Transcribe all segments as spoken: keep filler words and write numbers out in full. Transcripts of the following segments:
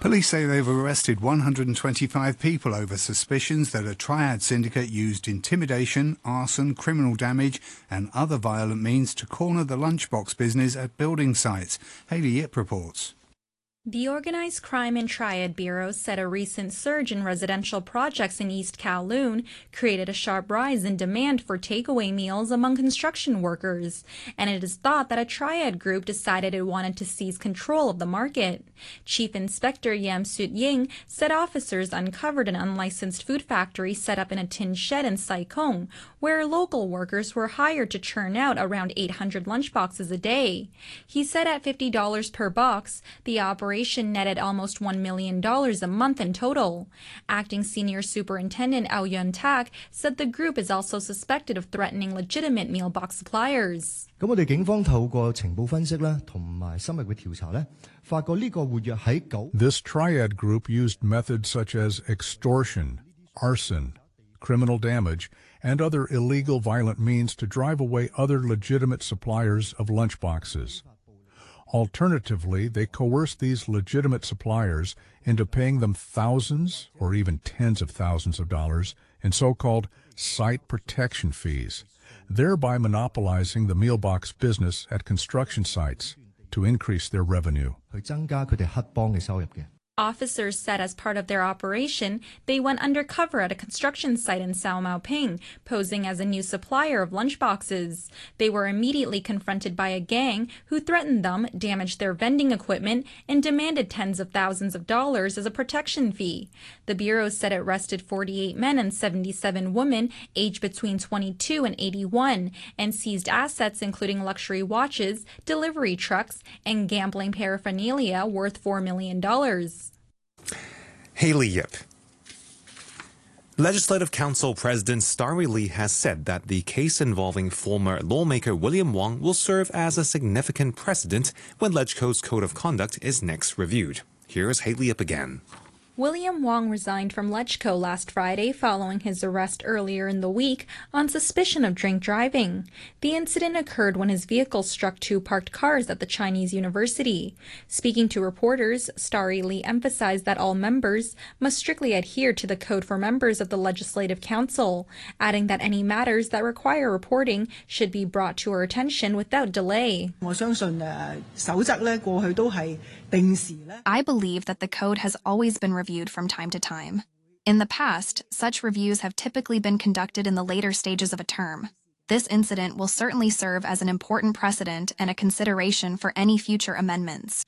Police say they've arrested one hundred twenty-five people over suspicions that a triad syndicate used intimidation, arson, criminal damage and other violent means to corner the lunchbox business at building sites. Hayley Yip reports. The Organized Crime and Triad Bureau said a recent surge in residential projects in East Kowloon created a sharp rise in demand for takeaway meals among construction workers, and it is thought that a triad group decided it wanted to seize control of the market. Chief Inspector Yam Sut Ying said officers uncovered an unlicensed food factory set up in a tin shed in Sai Kung, where local workers were hired to churn out around eight hundred lunchboxes a day. He said at fifty dollars per box, the operation netted almost one million dollars a month in total. Acting Senior Superintendent Ao Yun Tak said the group is also suspected of threatening legitimate meal box suppliers. 咁我哋警方透過情報分析咧，同埋深入嘅調查咧，發覺呢個活躍喺九。 This triad group used methods such as extortion, arson, criminal damage, and other illegal violent means to drive away other legitimate suppliers of lunchboxes. Alternatively, they coerce these legitimate suppliers into paying them thousands or even tens of thousands of dollars in so-called site protection fees, thereby monopolizing the meal box business at construction sites to increase their revenue. 去增加佢哋黑幫嘅收入嘅。 Officers said as part of their operation, they went undercover at a construction site in Sao Mau Ping, posing as a new supplier of lunchboxes. They were immediately confronted by a gang who threatened them, damaged their vending equipment, and demanded tens of thousands of dollars as a protection fee. The Bureau said it arrested forty-eight men and seventy-seven women aged between twenty-two and eighty-one and seized assets including luxury watches, delivery trucks, and gambling paraphernalia worth four million dollars. Hayley Yip. Legislative Council President Starry Lee has said that the case involving former lawmaker William Wong will serve as a significant precedent when LegCo's Code of Conduct is next reviewed. Here's Hayley Yip again. William Wong resigned from LegCo last Friday following his arrest earlier in the week on suspicion of drink driving. The incident occurred when his vehicle struck two parked cars at the Chinese University. Speaking to reporters, Starry Lee emphasized that all members must strictly adhere to the code for members of the Legislative Council, adding that any matters that require reporting should be brought to her attention without delay. I believe that the code has always been reviewed from time to time. In the past, such reviews have typically been conducted in the later stages of a term. This incident will certainly serve as an important precedent and a consideration for any future amendments.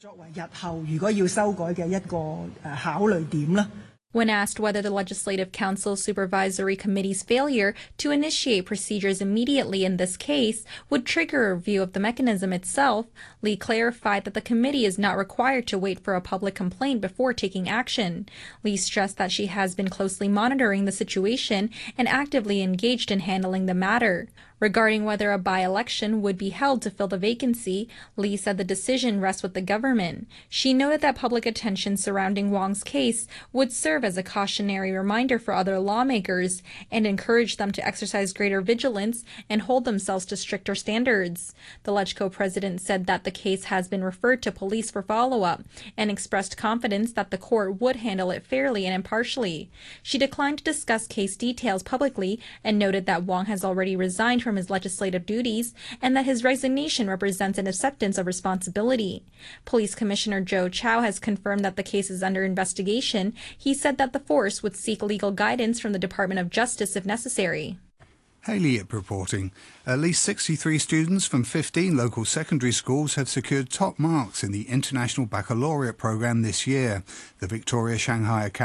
When asked whether the Legislative Council Supervisory Committee's failure to initiate procedures immediately in this case would trigger a review of the mechanism itself, Lee clarified that the committee is not required to wait for a public complaint before taking action. Lee stressed that she has been closely monitoring the situation and actively engaged in handling the matter. Regarding whether a by-election would be held to fill the vacancy, Lee said the decision rests with the government. She noted that public attention surrounding Wong's case would serve as a cautionary reminder for other lawmakers and encourage them to exercise greater vigilance and hold themselves to stricter standards. The LegCo president said that the case has been referred to police for follow-up and expressed confidence that the court would handle it fairly and impartially. She declined to discuss case details publicly and noted that Wong has already resigned from his legislative duties and that his resignation represents an acceptance of responsibility. Police Commissioner Joe Chow has confirmed that the case is under investigation. He said that the force would seek legal guidance from the Department of Justice if necessary. Hayley Yip reporting. At least sixty-three students from fifteen local secondary schools have secured top marks in the International Baccalaureate program this year. The Victoria Shanghai Academy